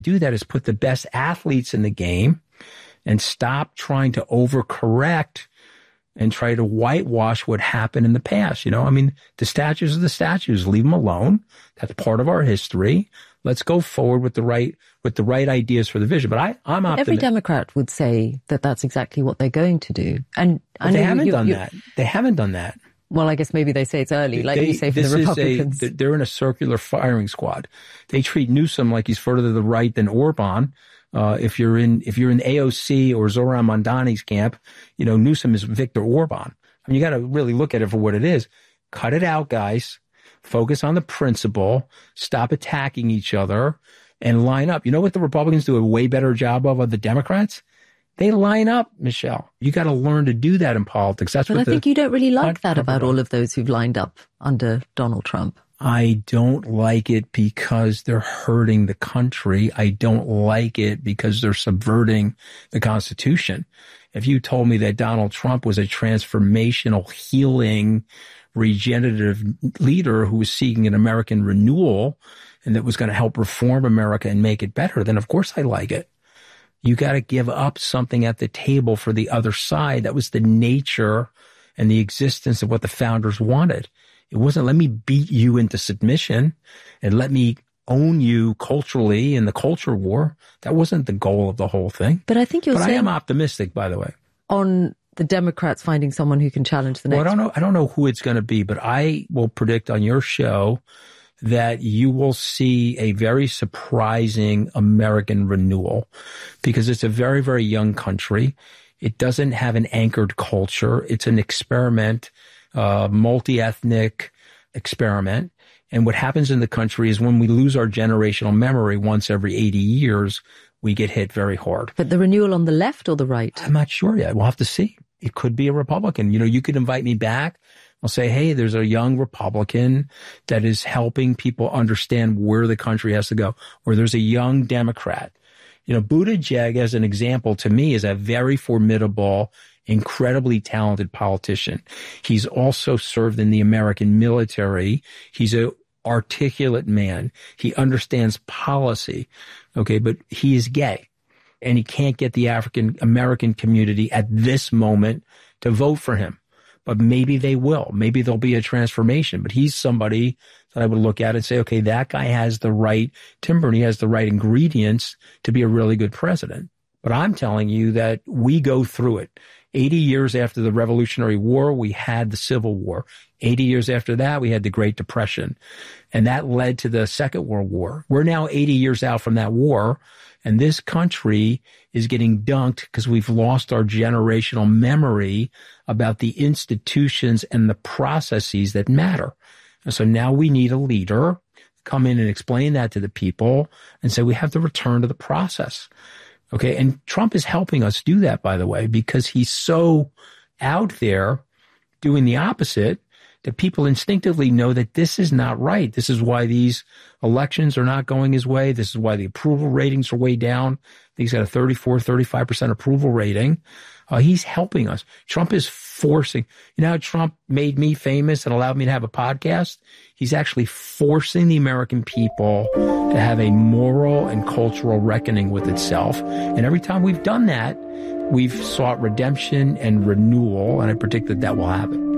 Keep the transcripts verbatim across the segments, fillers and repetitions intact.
Do that is put the best athletes in the game and stop trying to overcorrect and try to whitewash what happened in the past. You know, I mean, the statues are the statues. Leave them alone. That's part of our history. Let's go forward with the right with the right ideas for the vision. But I, I'm optimistic. Every Democrat would say that that's exactly what they're going to do. And I know they haven't you, done you, that. They haven't done that. Well, I guess maybe they say it's early, like they, you say for the Republicans. A, they're in a circular firing squad. They treat Newsom like he's further to the right than Orban. Uh, if you're in, if you're in A O C or Zoran Mondani's camp, you know, Newsom is Viktor Orban. I mean, you got to really look at it for what it is. Cut it out, guys. Focus on the principle. Stop attacking each other and line up. You know what the Republicans do a way better job of, of the Democrats? They line up, Michelle. You got to learn to do that in politics. That's but what I think you don't really like that about about all of those who've lined up under Donald Trump. I don't like it because they're hurting the country. I don't like it because they're subverting the Constitution. If you told me that Donald Trump was a transformational, healing, regenerative leader who was seeking an American renewal and that was going to help reform America and make it better, then of course I like it. You got to give up something at the table for the other side. That was the nature and the existence of what the founders wanted. It wasn't let me beat you into submission and let me own you culturally in the culture war. That wasn't the goal of the whole thing. But I think you're but saying... I am optimistic, by the way. On the Democrats finding someone who can challenge the next... Well, I don't know, I don't know who it's going to be, but I will predict on your show that you will see a very surprising American renewal because it's a very, very young country. It doesn't have an anchored culture. It's an experiment, uh, multi-ethnic experiment. And what happens in the country is when we lose our generational memory once every eighty years, we get hit very hard. But the renewal on the left or the right? I'm not sure yet. We'll have to see. It could be a Republican. You know, you could invite me back. I'll say, hey, there's a young Republican that is helping people understand where the country has to go. Or there's a young Democrat. You know, Buttigieg, as an example, to me, is a very formidable, incredibly talented politician. He's also served in the American military. He's a articulate man. He understands policy. Okay, but he is gay. And he can't get the African American community at this moment to vote for him. But maybe they will. Maybe there'll be a transformation. But he's somebody that I would look at and say, okay, that guy has the right timber and he has the right ingredients to be a really good president. But I'm telling you that we go through it. eighty years after the Revolutionary War, we had the Civil War. eighty years after that, we had the Great Depression. And that led to the Second World War. We're now eighty years out from that war. And this country is getting dunked because we've lost our generational memory about the institutions and the processes that matter. And so now we need a leader come in and explain that to the people and say we have to return to the process. Okay. And Trump is helping us do that, by the way, because he's so out there doing the opposite that people instinctively know that this is not right. This is why these elections are not going his way. This is why the approval ratings are way down. I think he's got a thirty-four, thirty-five percent approval rating. Uh, he's helping us. Trump is forcing, you know how Trump made me famous and allowed me to have a podcast? He's actually forcing the American people to have a moral and cultural reckoning with itself. And every time we've done that, we've sought redemption and renewal, and I predict that that will happen.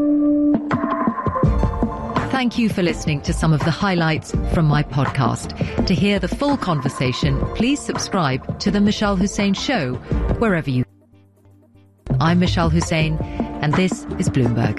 Thank you for listening to some of the highlights from my podcast. To hear the full conversation, please subscribe to The Michelle Hussein Show, wherever you... I'm Michelle Hussein, and this is Bloomberg.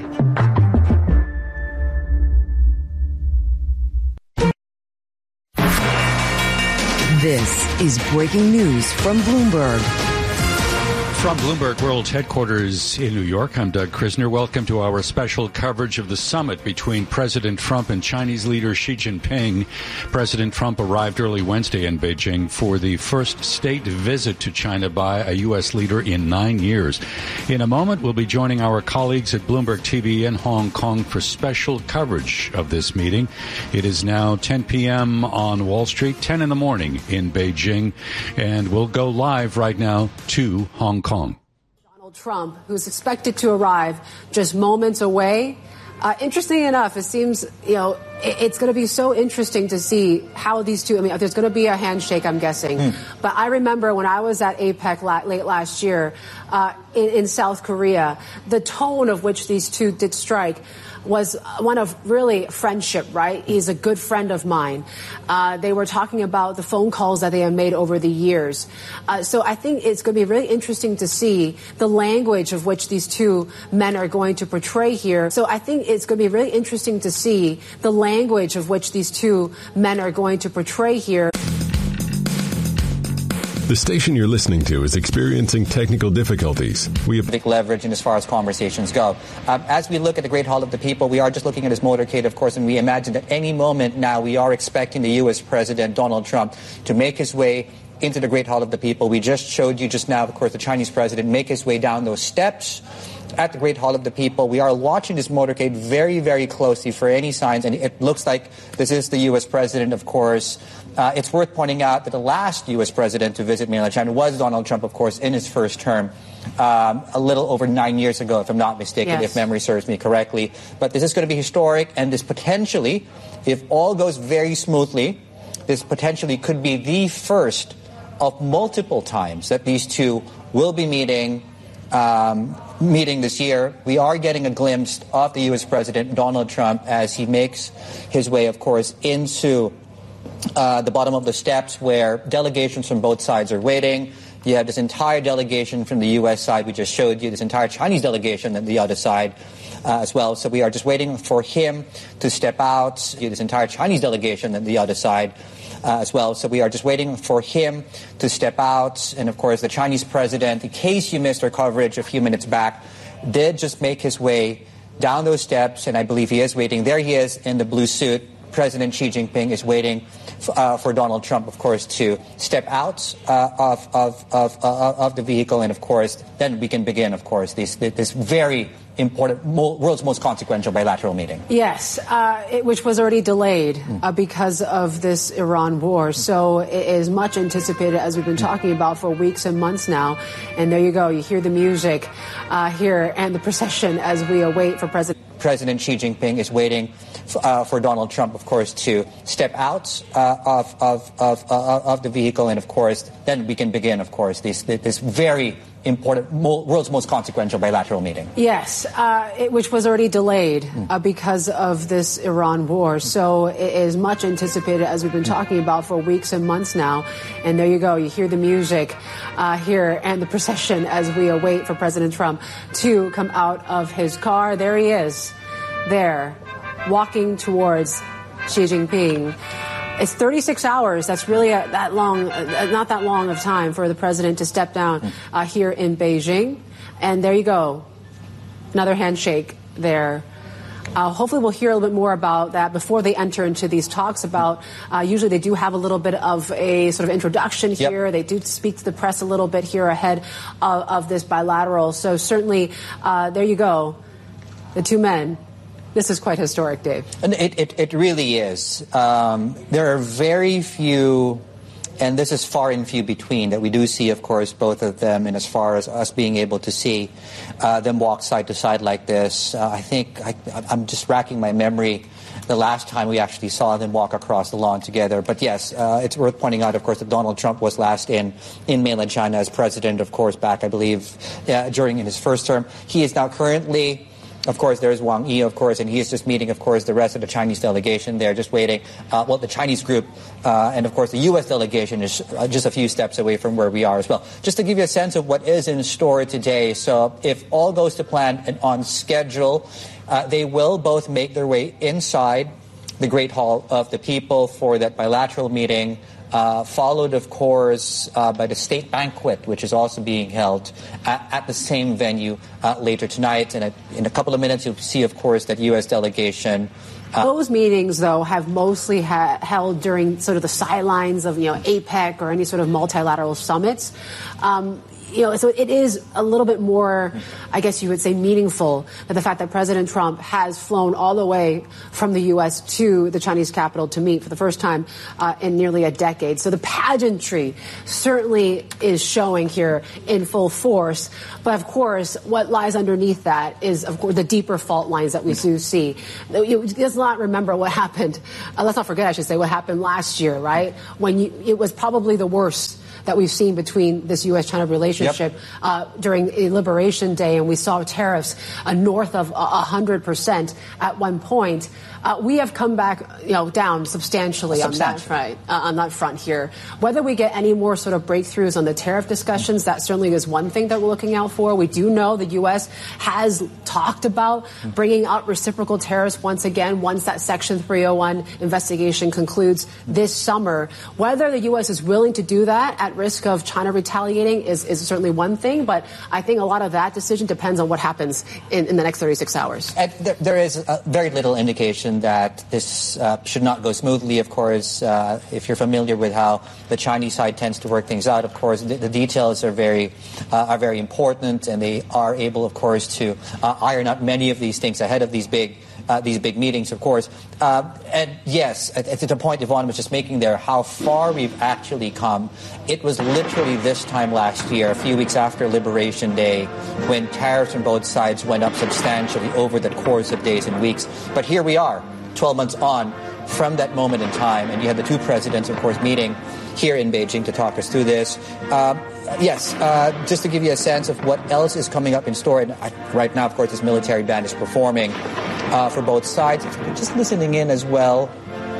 This is breaking news from Bloomberg. From Bloomberg World's headquarters in New York, I'm Doug Krisner. Welcome to our special coverage of the summit between President Trump and Chinese leader Xi Jinping. President Trump arrived early Wednesday in Beijing for the first state visit to China by a U S leader in nine years. In a moment, we'll be joining our colleagues at Bloomberg T V in Hong Kong for special coverage of this meeting. It is now ten p.m. on Wall Street, ten in the morning in Beijing, and we'll go live right now to Hong Kong. Donald Trump, who's expected to arrive just moments away Uh, interesting enough, it seems, you know, it, it's going to be so interesting to see how these two, I mean, there's going to be a handshake, I'm guessing. Mm. But I remember when I was at APEC la- late last year uh, in, in South Korea, the tone of which these two did strike was one of really friendship, right? He's a good friend of mine. Uh, they were talking about the phone calls that they have made over the years. Uh, so I think it's going to be really interesting to see the language of which these two men are going to portray here. So I think it's going to be really interesting to see the language of which these two men are going to portray here. The station you're listening to is experiencing technical difficulties. We have big leverage in as far as conversations go. Um, as we look at the Great Hall of the People, we are just looking at his motorcade, of course, and we imagine that any moment now we are expecting the U S President Donald Trump to make his way into the Great Hall of the People. We just showed you just now, of course, the Chinese president make his way down those steps at the Great Hall of the People. We are watching this motorcade very, very closely for any signs, and it looks like this is the U S president, of course. Uh, it's worth pointing out that the last U S president to visit mainland China was Donald Trump, of course, in his first term, um, a little over nine years ago, if I'm not mistaken, yes. if memory serves me correctly. But this is going to be historic, and this potentially, if all goes very smoothly, this potentially could be the first of multiple times that these two will be meeting um, meeting this year. We are getting a glimpse of the U S President Donald Trump as he makes his way, of course, into uh, the bottom of the steps where delegations from both sides are waiting. You have this entire delegation from the U S side we just showed you, this entire Chinese delegation on the other side uh, as well. So we are just waiting for him to step out, this entire Chinese delegation on the other side Uh, as well. So we are just waiting for him to step out. And, of course, the Chinese president, in case you missed our coverage a few minutes back, did just make his way down those steps, and I believe he is waiting. There he is in the blue suit. President Xi Jinping is waiting f- uh, for Donald Trump, of course, to step out uh, of, of, of, uh, of the vehicle. And, of course, then we can begin, of course, this, this very important, mo- world's most consequential bilateral meeting. Yes, uh, it, which was already delayed uh, because of this Iran war. So it is much anticipated, as we've been talking about for weeks and months now. And there you go. You hear the music uh, here and the procession as we await for President. President Xi Jinping is waiting f- uh, for Donald Trump, of course, to step out uh, of, of, of, uh, of the vehicle. And, of course, then we can begin, of course, this, this very important, mo- world's most consequential bilateral meeting. Yes, uh, it, which was already delayed uh, because of this Iran war. So it is much anticipated, as we've been talking about for weeks and months now. And there you go. You hear the music uh, here and the procession as we await for President Trump to come out of his car. There he is, there, walking towards Xi Jinping. It's thirty-six hours. That's really a, that long, uh, not that long of time for the president to step down uh, here in Beijing. And there you go. Another handshake there. Uh, hopefully we'll hear a little bit more about that before they enter into these talks about, uh, usually they do have a little bit of a sort of introduction here. Yep. They do speak to the press a little bit here ahead of, of this bilateral. So certainly, uh, there you go. The two men. This is quite historic, Dave. And it, it, it really is. Um, there are very few, and this is far and few between, that we do see, of course, both of them, and as far as us being able to see uh, them walk side to side like this. Uh, I think I, I'm just racking my memory the last time we actually saw them walk across the lawn together. But yes, uh, it's worth pointing out, of course, that Donald Trump was last in, in mainland China as president, of course, back, I believe, uh, during in his first term. He is now currently... Of course, there's Wang Yi, of course, and he is just meeting, of course, the rest of the Chinese delegation. They're just waiting. Uh, well, the Chinese group, uh, and, of course, the U S delegation is uh, just a few steps away from where we are as well. Just to give you a sense of what is in store today. So if all goes to plan and on schedule, uh, they will both make their way inside the Great Hall of the People for that bilateral meeting. Uh, followed, of course, uh, by the state banquet, which is also being held at, at the same venue uh, later tonight. And in a couple of minutes, you'll see, of course, that U S delegation. Uh, Those meetings, though, have mostly ha- held during sort of the sidelines of, you know, APEC or any sort of multilateral summits. Um, you know, so it is a little bit more, I guess you would say, meaningful that the fact that President Trump has flown all the way from the U S to the Chinese capital to meet for the first time uh, in nearly a decade. So the pageantry certainly is showing here in full force. But of course, what lies underneath that is, of course, the deeper fault lines that we do see. Let's not remember what happened. Uh, let's not forget, I should say, what happened last year, right? When you, it was probably the worst that we've seen between this U S China relationship yep. uh, during Liberation Day, and we saw tariffs uh, north of one hundred percent at one point. Uh, we have come back, you know, down substantially on that front, uh, on that front here. Whether we get any more sort of breakthroughs on the tariff discussions, that certainly is one thing that we're looking out for. We do know the U S has talked about bringing out reciprocal tariffs once again once that Section three oh one investigation concludes this summer. Whether the U S is willing to do that at risk of China retaliating is, is certainly one thing, but I think a lot of that decision depends on what happens in, in the next thirty-six hours. And there, there is uh, very little indication that this uh, should not go smoothly. Of course, uh, if you're familiar with how the Chinese side tends to work things out, of course, the, the details are very uh, are very important, and they are able, of course, to uh, iron out many of these things ahead of these big uh, these big meetings, of course. Uh, and yes, at, at the point Yvonne was just making there, how far we've actually come. It was literally this time last year, a few weeks after Liberation Day, when tariffs on both sides went up substantially over the course of days and weeks. But here we are, twelve months on from that moment in time, and you had the two presidents, of course, meeting here in Beijing to talk us through this. Um, yes, uh, just to give you a sense of what else is coming up in store, and uh, right now, of course, this military band is performing uh, for both sides. If you're just listening in as well,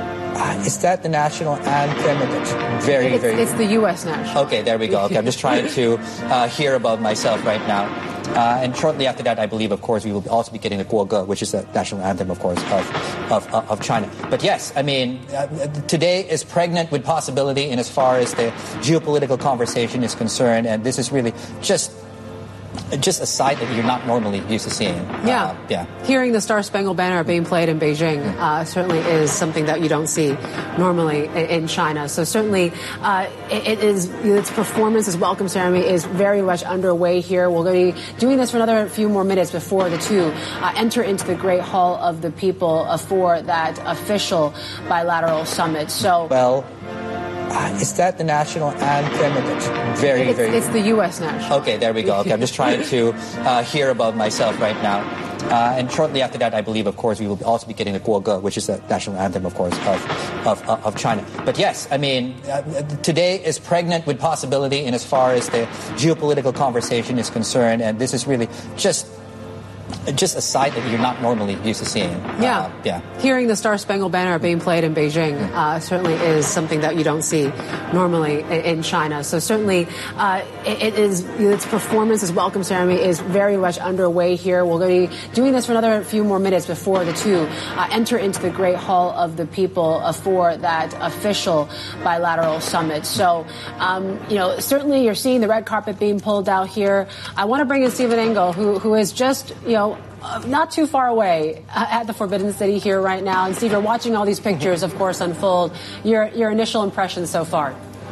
uh, is that the national anthem? It's very, it's, very... It's the U S national. Okay, there we go. Okay, I'm just trying to uh, hear about myself right now. Uh, and shortly after that, I believe, of course, we will also be getting the Guoge, which is the national anthem, of course, of, of, of China. But yes, I mean, uh, today is pregnant with possibility in as far as the geopolitical conversation is concerned. And this is really just just a sight that you're not normally used to seeing. Yeah. Uh, yeah. Hearing the Star Spangled Banner being played in Beijing uh, certainly is something that you don't see normally in, in China. So certainly uh, it, it is, its performance, its welcome ceremony is very much underway here. We're going to be doing this for another few more minutes before the two uh, enter into the Great Hall of the People uh, for that official bilateral summit. So, well, Uh, is that the national anthem? It's very, it's, very... It's the U S national. Okay, there we go. Okay, I'm just trying to uh, hear about myself right now. Uh, and shortly after that, I believe, of course, we will also be getting the Guoge, which is the national anthem, of course, of, of, of China. But yes, I mean, uh, today is pregnant with possibility in as far as the geopolitical conversation is concerned. And this is really just... just a sight that you're not normally used to seeing. Yeah. Uh, yeah. Hearing the Star Spangled Banner being played in Beijing uh, certainly is something that you don't see normally in China. So certainly uh, it, it is, its performance, its welcome ceremony is very much underway here. We're going to be doing this for another few more minutes before the two uh, enter into the Great Hall of the People uh, for that official bilateral summit. So, um, you know, certainly you're seeing the red carpet being pulled out here. I want to bring in Stephen Engel, who, who is just, you know, Uh, not too far away uh, at the Forbidden City here right now. And Steve, you're watching all these pictures, of course, unfold. Your your initial impressions so far?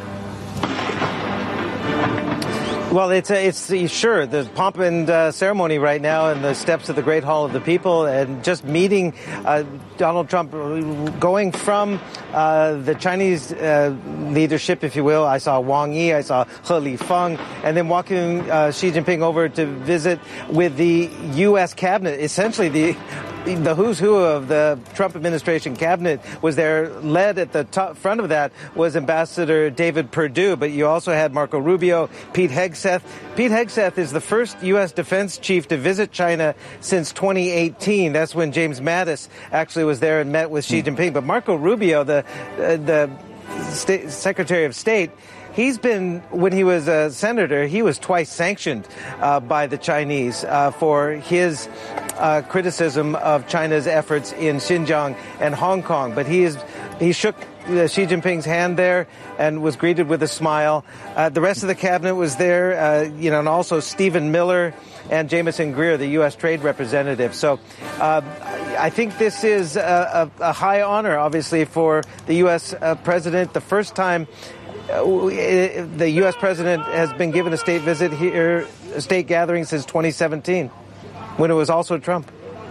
Well, it's a, it's the, sure the pomp and uh, ceremony right now in the steps of the Great Hall of the People, and just meeting uh, Donald Trump, going from uh, the Chinese uh, leadership, if you will. I saw Wang Yi, I saw He Lifeng, and then walking uh, Xi Jinping over to visit with the U S cabinet, essentially the. The who's who of the Trump administration cabinet was there. Led at the top front of that was Ambassador David Perdue, but you also had Marco Rubio, Pete Hegseth. Pete Hegseth is the first U S defense chief to visit China since twenty eighteen. That's when James Mattis actually was there and met with Xi Jinping. But Marco Rubio, the uh, the State, Secretary of State, he's been, when he was a senator, he was twice sanctioned uh, by the Chinese uh, for his uh, criticism of China's efforts in Xinjiang and Hong Kong. But he is he shook uh, Xi Jinping's hand there and was greeted with a smile. Uh, the rest of the cabinet was there, uh, you know, and also Stephen Miller and Jameson Greer, the U S trade representative. So uh, I think this is a, a, a high honor, obviously, for the U S uh, president. The first time the U S president has been given a state visit here, a state gathering since twenty seventeen, when it was also Trump.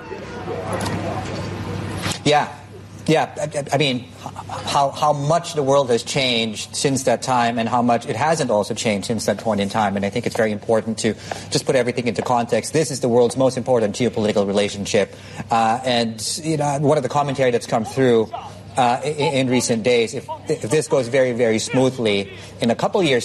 Yeah. Yeah, I, I mean, how how much the world has changed since that time and how much it hasn't also changed since that point in time. And I think it's very important to just put everything into context. This is the world's most important geopolitical relationship. Uh, and, you know, one of the commentary that's come through uh, in, in recent days, if, if this goes very, very smoothly, in a couple of years'